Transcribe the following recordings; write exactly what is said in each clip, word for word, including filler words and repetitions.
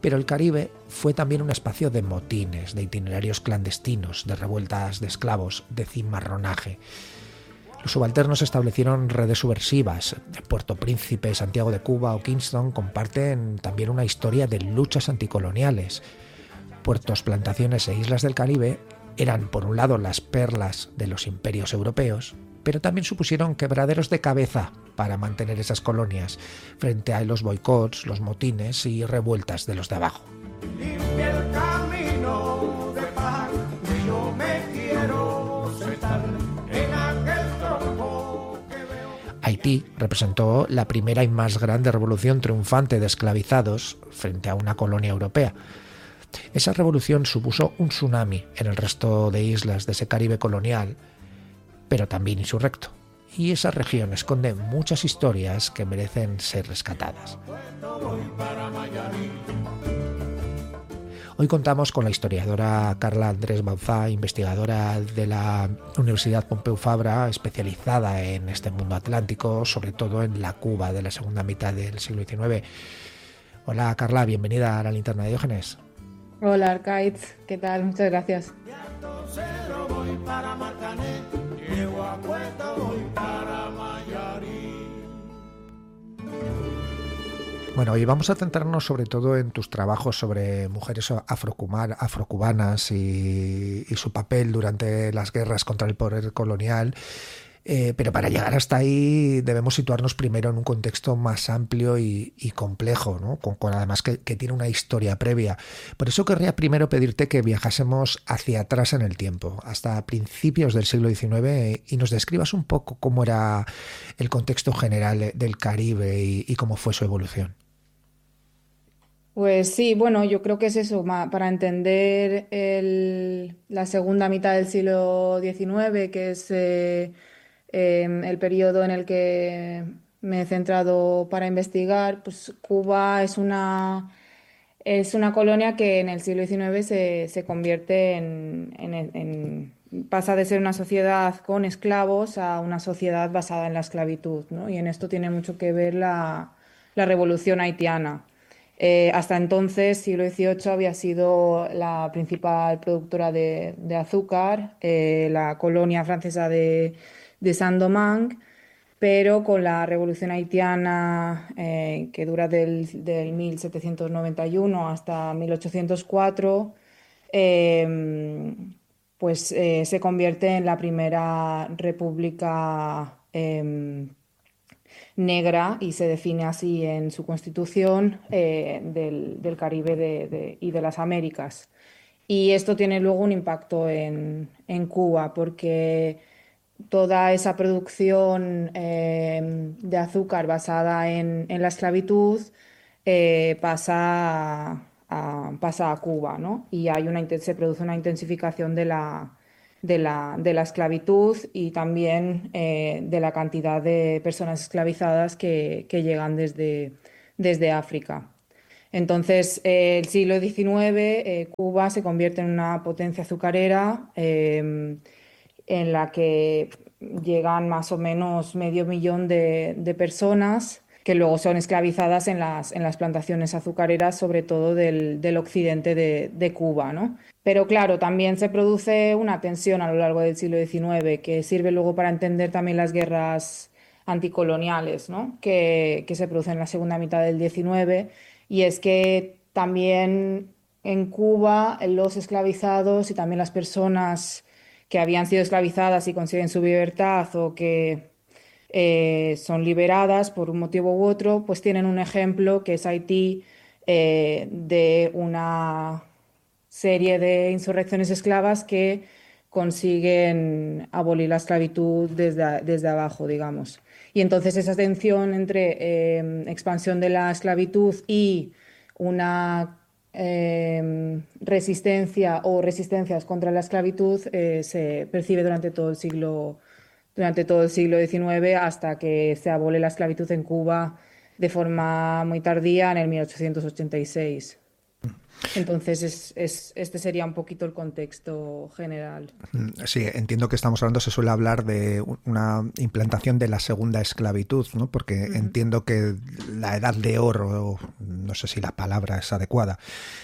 Pero el Caribe fue también un espacio de motines, de itinerarios clandestinos, de revueltas de esclavos, de cimarronaje. Los subalternos establecieron redes subversivas. Puerto Príncipe, Santiago de Cuba o Kingston comparten también una historia de luchas anticoloniales. Puertos, plantaciones e islas del Caribe eran, por un lado, las perlas de los imperios europeos, pero también supusieron quebraderos de cabeza para mantener esas colonias frente a los boicots, los motines y revueltas de los de abajo. Limpia el camino de paz, yo me quiero sentar en aquel tronco que veo. Haití representó la primera y más grande revolución triunfante de esclavizados frente a una colonia europea. Esa revolución supuso un tsunami en el resto de islas de ese Caribe colonial, pero también insurrecto. Y esa región esconde muchas historias que merecen ser rescatadas. Hoy contamos con la historiadora Carla Andrés Bauzá, investigadora de la Universidad Pompeu Fabra, especializada en este mundo atlántico, sobre todo en la Cuba de la segunda mitad del siglo diecinueve. Hola Carla, bienvenida a la Linterna de Diógenes. Hola Arcaiz, ¿qué tal? Muchas gracias. Bueno, hoy vamos a centrarnos sobre todo en tus trabajos sobre mujeres afrocubanas y, y su papel durante las guerras contra el poder colonial. Eh, pero para llegar hasta ahí debemos situarnos primero en un contexto más amplio y, y complejo, ¿no? Con, con además que, que tiene una historia previa. Por eso querría primero pedirte que viajásemos hacia atrás en el tiempo, hasta principios del siglo diecinueve, eh, y nos describas un poco cómo era el contexto general del Caribe y, y cómo fue su evolución. Pues sí, bueno, yo creo que es eso, ma- para entender el- la segunda mitad del siglo diecinueve, que es eh, em, el periodo en el que me he centrado para investigar. Pues Cuba es una, es una colonia que en el siglo diecinueve se, se convierte en, en- en- pasa de ser una sociedad con esclavos a una sociedad basada en la esclavitud, ¿no? Y en esto tiene mucho que ver la, la revolución haitiana. Eh, hasta entonces, siglo dieciocho, había sido la principal productora de, de azúcar, eh, la colonia francesa de, de Saint-Domingue, pero con la revolución haitiana, eh, que dura del, del mil setecientos noventa y uno hasta mil ochocientos cuatro, eh, pues eh, se convierte en la primera república eh, negra, y se define así en su constitución, eh, del, del Caribe de- de- y de las Américas. Y esto tiene luego un impacto en, en Cuba, porque toda esa producción eh, de azúcar basada en, en la esclavitud eh, pasa a, pasa a Cuba, ¿no? Y hay una, inten- se produce una intensificación de la, de la, de la esclavitud, y también eh, de la cantidad de personas esclavizadas que, que llegan desde, desde África. Entonces, eh, el siglo diecinueve, eh, Cuba se convierte en una potencia azucarera, eh, en la que llegan más o menos medio millón de, de personas que luego son esclavizadas en las, en las plantaciones azucareras, sobre todo del, del occidente de, de Cuba, ¿no? Pero claro, también se produce una tensión a lo largo del siglo diecinueve que sirve luego para entender también las guerras anticoloniales, ¿no? que, que se producen en la segunda mitad del diecinueve. Y es que también en Cuba los esclavizados y también las personas que habían sido esclavizadas y consiguen su libertad, o que eh, son liberadas por un motivo u otro, pues tienen un ejemplo, que es Haití, eh, de una serie de insurrecciones esclavas que consiguen abolir la esclavitud desde, desde abajo, digamos. Y entonces esa tensión entre eh, expansión de la esclavitud y una eh, resistencia o resistencias contra la esclavitud eh, se percibe durante todo el siglo, durante todo el siglo diecinueve, hasta que se abole la esclavitud en Cuba de forma muy tardía, en el mil ochocientos ochenta y seis. Entonces, es, es, este sería un poquito el contexto general. Sí, entiendo que estamos hablando, se suele hablar de una implantación de la segunda esclavitud, ¿no? Porque uh-huh. entiendo que la edad de oro, no no sé si la palabra es adecuada,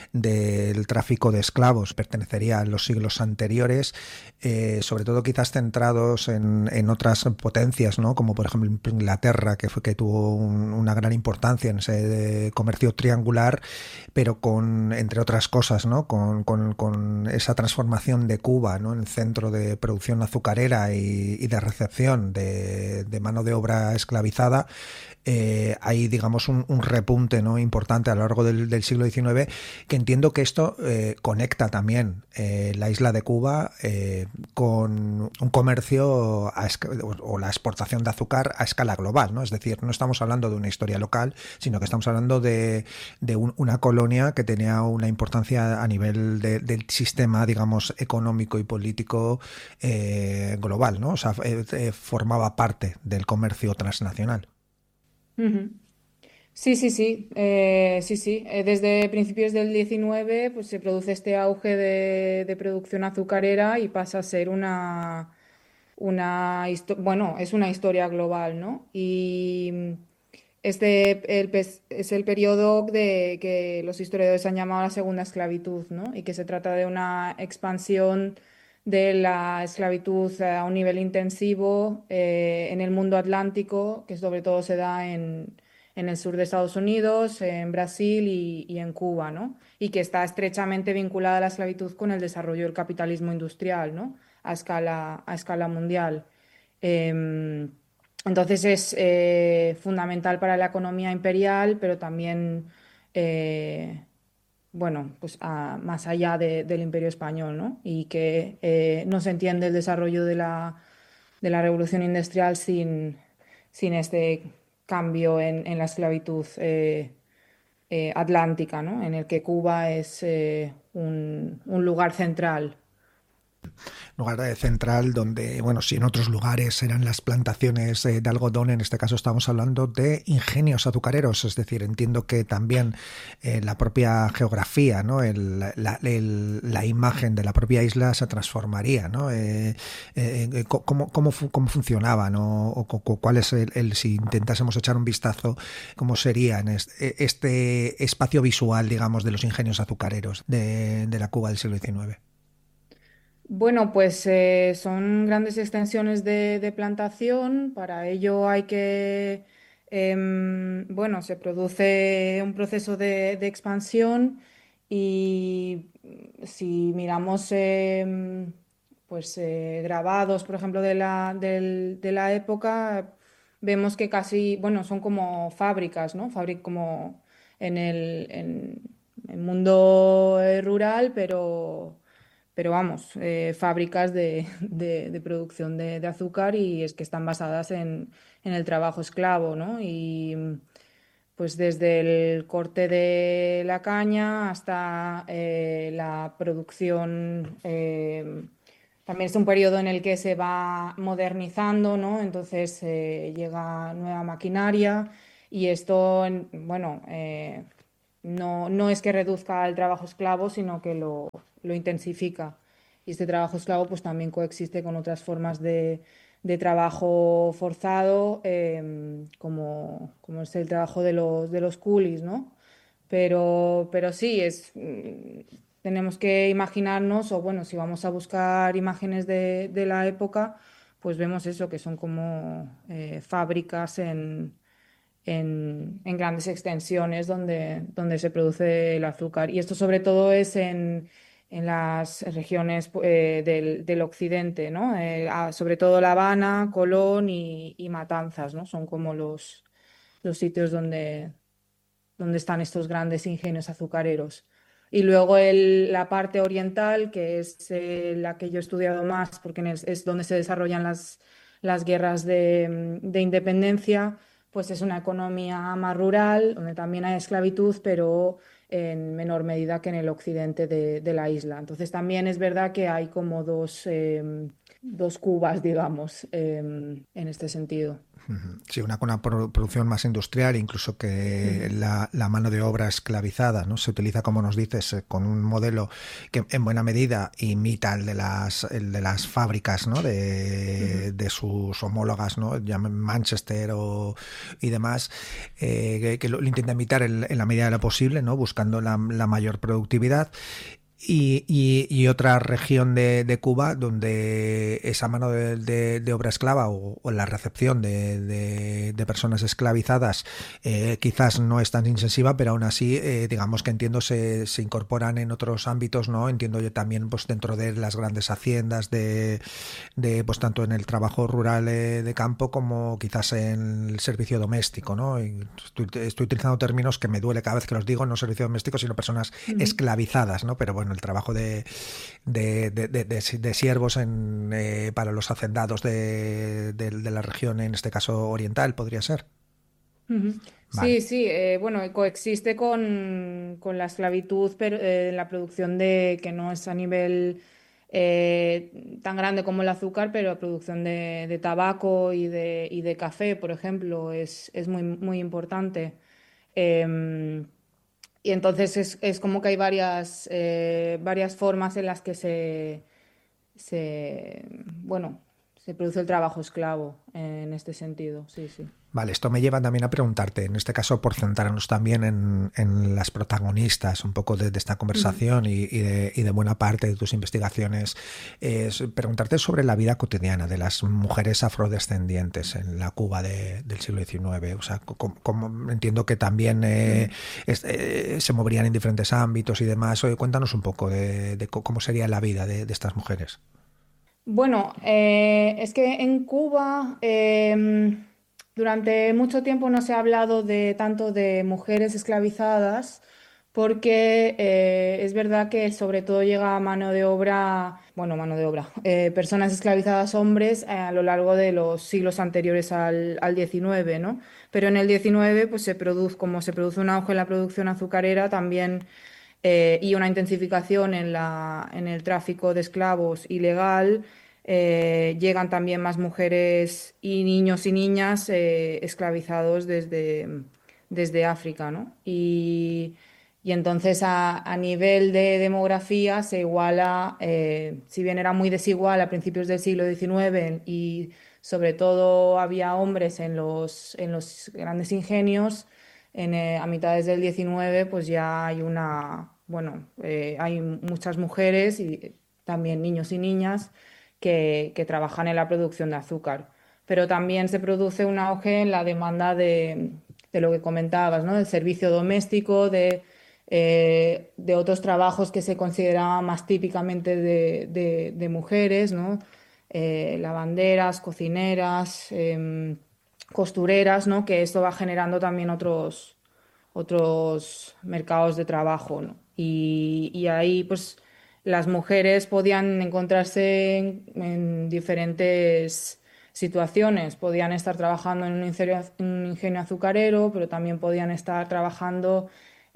del tráfico de esclavos pertenecería a los siglos anteriores, eh, sobre todo quizás centrados en, en otras potencias, ¿no? Como por ejemplo Inglaterra, que fue que tuvo un, una gran importancia en ese comercio triangular, pero con, entre otras cosas, ¿no? Con, con, con esa transformación de Cuba, ¿no? En el centro de producción azucarera y, y de recepción de, de mano de obra esclavizada. Eh, hay, digamos, un, un repunte, ¿no? Importante a lo largo del, del siglo diecinueve, que entiendo que esto eh, conecta también eh, la isla de Cuba eh, con un comercio a o la exportación de azúcar a escala global, ¿no? Es decir, no estamos hablando de una historia local, sino que estamos hablando de, de un, una colonia que tenía una importancia a nivel de, del sistema, digamos, económico y político eh, global, ¿no? O sea, eh, eh, formaba parte del comercio transnacional. Ujú. Sí, sí, sí, eh, sí, sí. Eh, desde principios del diecinueve, pues se produce este auge de, de producción azucarera y pasa a ser una, una histo- bueno, es una historia global, ¿no? Y mm, este el pes- es el periodo de que los historiadores han llamado la segunda esclavitud, ¿no? Y que se trata de una expansión de la esclavitud a un nivel intensivo eh, en el mundo atlántico, que sobre todo se da en, en el sur de Estados Unidos, en Brasil y, y en Cuba, ¿no? Y que está estrechamente vinculada a la esclavitud con el desarrollo del capitalismo industrial, ¿no? A escala, a escala mundial. Em, entonces es eh, fundamental para la economía imperial, pero también, eh, bueno, pues a- más allá de- del Imperio Español, ¿no? Y que eh, no se entiende el desarrollo de la, de la revolución industrial sin, sin este cambio en, en la esclavitud eh, eh, atlántica, ¿no? En el que Cuba es eh, un, un lugar central. Lugar eh, central donde, bueno, si en otros lugares eran las plantaciones eh, de algodón, en este caso estamos hablando de ingenios azucareros, es decir, entiendo que también eh, la propia geografía, ¿no? El- la, el- la imagen de la propia isla se transformaría, ¿no? Eh, eh, eh, co- ¿cómo, cómo, fu- cómo funcionaba, ¿no? O cu- cu- cuál es el, el- si intentásemos echar un vistazo, cómo sería en este, este espacio visual, digamos, de los ingenios azucareros de, de la Cuba del siglo diecinueve. Bueno, pues eh, son grandes extensiones de, de plantación. Para ello hay que, em, bueno, se produce un proceso de, de expansión y mm, si miramos, em, pues eh, grabados, por ejemplo, de la, del- de la época, vemos que casi, bueno, son como fábricas, ¿no? Fábric como en el, en el mundo eh, rural, pero pero vamos, eh, fábricas de, de- de producción de, de azúcar y es que están basadas en, en el trabajo esclavo, ¿no? Y pues desde el corte de la caña hasta eh, la producción, eh, también es un periodo en el que se va modernizando, ¿no? Entonces eh, llega nueva maquinaria y esto, en- bueno, eh, no, no es que reduzca el trabajo esclavo, sino que lo, lo intensifica. Y este trabajo esclavo pues también coexiste con otras formas de, de trabajo forzado, em, como, como es el trabajo de los, de los coolies, ¿no? Pero, pero sí, es, mm, tenemos que imaginarnos, o bueno, si vamos a buscar imágenes de, de la época, pues vemos eso, que son como eh, fábricas en en, en grandes extensiones donde, donde se produce el azúcar. Y esto sobre todo es en, en las regiones eh, del, del occidente, ¿no? Eh, ah, sobre todo La Habana, Colón y, y Matanzas, ¿no? Son como los, los sitios donde, donde están estos grandes ingenios azucareros. Y luego el- la parte oriental, que es eh, la que yo he estudiado más, porque en es, es donde se desarrollan las, las guerras de, de independencia, pues es una economía más rural, donde también hay esclavitud, pero en menor medida que en el occidente de, de la isla. Entonces también es verdad que hay como dos, eh, dos Cubas, digamos, eh, en este sentido. Sí, una con una producción más industrial, incluso que uh-huh. la, la mano de obra esclavizada, ¿no? Se utiliza, como nos dices, con un modelo que en buena medida imita el de las, el de las fábricas, ¿no? de, uh-huh. de sus homólogas, ¿no? Manchester o, y demás, eh, que, que lo, lo intenta imitar en, en la medida de lo posible, ¿no? Buscando la, la mayor productividad. Y, y, y otra región de, de Cuba donde esa mano de, de, de obra esclava o, o la recepción de, de, de personas esclavizadas eh, quizás no es tan intensiva, pero aún así eh, digamos que entiendo se, se incorporan en otros ámbitos, ¿no? Entiendo yo también pues dentro de las grandes haciendas de, de pues tanto en el trabajo rural eh, de campo como quizás en el servicio doméstico, ¿no? Y estoy, estoy utilizando términos que me duele cada vez que los digo, no servicio doméstico sino personas uh-huh. esclavizadas, ¿no? Pero bueno, el trabajo de, de, de, de, de, de siervos en, eh, para los hacendados de, de, de la región, en este caso oriental, podría ser. Uh-huh. Vale. Sí, sí, eh, bueno, coexiste con, con la esclavitud, pero eh, la producción de, que no es a nivel eh, tan grande como el azúcar, pero la producción de, de tabaco y de, y de café, por ejemplo, es, es muy, muy importante. Eh, Y entonces es, es como que hay varias, eh, varias formas en las que se, se, bueno, se produce el trabajo esclavo en este sentido, sí, sí. Vale, esto me lleva también a preguntarte, en este caso por centrarnos también en, en las protagonistas un poco de, de esta conversación uh-huh. y, y, de, y de buena parte de tus investigaciones, es preguntarte sobre la vida cotidiana de las mujeres afrodescendientes en la Cuba de, del siglo diecinueve. O sea, como, como entiendo que también eh, uh-huh. es, eh, se moverían en diferentes ámbitos y demás. Oye, cuéntanos un poco de, de cómo sería la vida de, de estas mujeres. Bueno, eh, es que en Cuba... Eh, Durante mucho tiempo no se ha hablado de tanto de mujeres esclavizadas porque eh, es verdad que sobre todo llega mano de obra, bueno, mano de obra, eh, personas esclavizadas hombres eh, a lo largo de los siglos anteriores al, al diecinueve, ¿no? Pero en el diecinueve, pues se produce, como se produce un auge en la producción azucarera también eh, y una intensificación en la, en el tráfico de esclavos ilegal. Eh, llegan también más mujeres y niños y niñas eh, esclavizados desde, desde África, ¿no? Y, y entonces a, a nivel de demografía se iguala, eh, si bien era muy desigual a principios del siglo diecinueve y sobre todo había hombres en los, en los grandes ingenios, en, eh, a mitades del diecinueve pues ya hay una, bueno, eh, hay muchas mujeres y también niños y niñas Que, que trabajan en la producción de azúcar. Pero también se produce un auge en la demanda de, de lo que comentabas, ¿no? Del servicio doméstico, de, eh, de otros trabajos que se consideraban más típicamente de, de, de mujeres, ¿no? Eh, lavanderas, cocineras, eh, costureras, ¿no? Que esto va generando también otros, otros mercados de trabajo, ¿no? Y, y ahí, pues las mujeres podían encontrarse en, en diferentes situaciones. Podían estar trabajando en un ingenio, un ingenio azucarero, pero también podían estar trabajando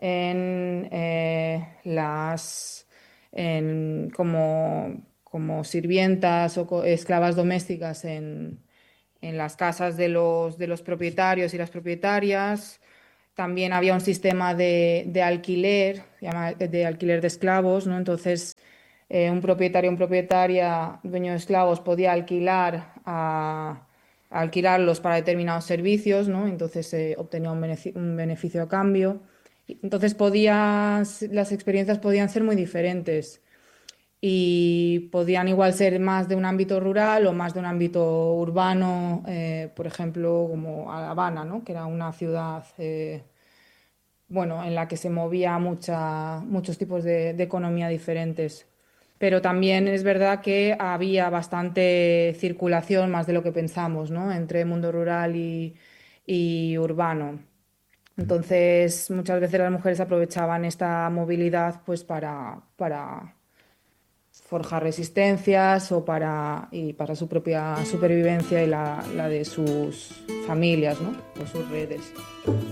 en eh, las en, como, como sirvientas o esclavas domésticas en, en las casas de los, de los propietarios y las propietarias. También había un sistema de, de alquiler, de alquiler de esclavos, ¿no? Entonces, eh, un propietario o una propietaria, dueño de esclavos, podía alquilar a, a alquilarlos para determinados servicios, ¿no? Entonces se eh, obtenía un beneficio, un beneficio a cambio. Entonces, podía, las experiencias podían ser muy diferentes y podían igual ser más de un ámbito rural o más de un ámbito urbano, eh, por ejemplo, como La Habana, ¿no? Que era una ciudad eh, bueno, en la que se movía mucha, muchos tipos de, de economía diferentes. Pero también es verdad que había bastante circulación, más de lo que pensamos, ¿no? Entre mundo rural y, y urbano. Entonces, muchas veces las mujeres aprovechaban esta movilidad pues para, para forjar resistencias o para, y para su propia supervivencia y la, la de sus familias, ¿no? O sus redes.